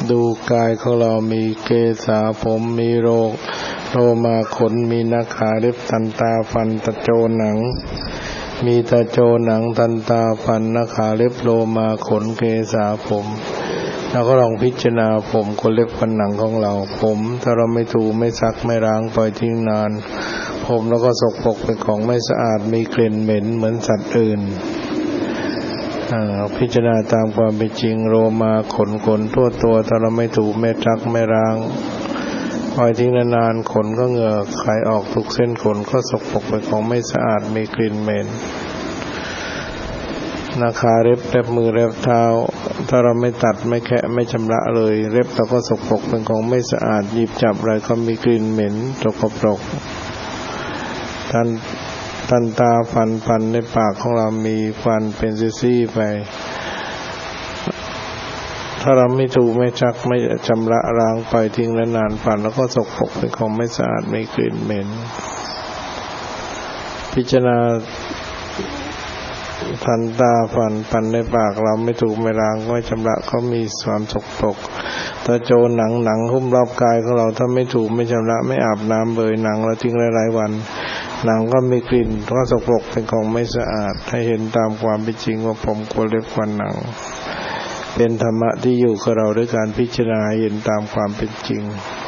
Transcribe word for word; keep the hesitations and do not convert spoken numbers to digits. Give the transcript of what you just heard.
ดูกายของเรามีเกศาผมมีโรคโลมาขนมีหนังขาเล็บทันตาฟันตะโจหนังมีตะโจหนังทันตาฟันหนังขาเล็บโลมาขนเกศาผมแล้วก็ลองพิจารณาผมขนเล็บฟันหนังของเราผมถ้าเราไม่ถูไม่ซักไม่ล้างปล่อยทิ้งนานผมแล้วก็สกปรกเป็นของไม่สะอาดมีกลิ่นเหม็นเหมือนสัตว์อื่นพิจารณาตามความเป็นจริงโลมาขนขนทั่วตัวถ้าเราไม่ถูไม่ซักไม่ล้างปล่อยทิ้งนานๆขนก็เหงื่อไขออกทุกเส้นขนก็สกปรกเป็นของไม่สะอาดมีกลิ่นเหม็นหน้าขาเล็บเล็บมือเล็บเท้าถ้าเราไม่ตัดไม่แคะไม่ชำระเลยเล็บเราก็สกปรกเป็นของไม่สะอาดหยิบจับอะไรก็มีกลิ่นเหม็นสกปรกทันทันตาฟันฟันในปากของเรามีฟันเป็นซี่ๆไปถ้าเราไม่ถูไม่ซักไม่ชำระล้างปล่อยทิ้งนานๆฟันแล้วก็สกปรกเป็นของไม่สะอาดมีกลิ่นเหม็นพิจารณาทันตาฟันฟันในปากเราไม่ถูไม่ล้างไม่ชำระเขามีความสกปรกตะโจหนังหนังหุ้มรอบกายของเราถ้าไม่ถูไม่ชำระไม่อาบน้ำเบยหนังเราทิ้งหลายๆวันหนังก็มีกลิ่นก็สกปรกเป็นของไม่สะอาดให้เห็นตามความเป็นจริงว่าผมขนเล็บฟันหนังเป็นธรรมะที่อยู่กับเราด้วยการพิจารณาเห็นตามความเป็นจริง